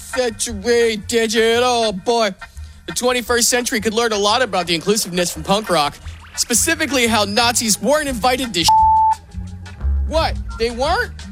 century digital boy. The 21st century could learn a lot about the inclusiveness from punk rock, specifically how Nazis weren't invited to What? They weren't?